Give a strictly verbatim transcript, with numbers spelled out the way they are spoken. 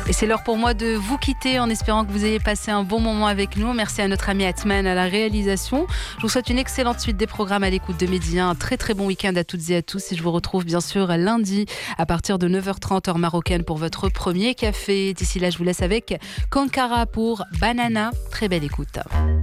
Et c'est l'heure pour moi de vous quitter en espérant que vous ayez passé un bon moment avec nous. Merci à notre ami Atman à la réalisation. Je vous souhaite une excellente suite des programmes à l'écoute de Midi un. Un très très bon week-end à toutes et à tous. Et je vous retrouve bien sûr lundi à partir de neuf heures trente heure marocaine pour votre premier café. D'ici là, je vous laisse avec Kankara pour Banana. Très belle écoute.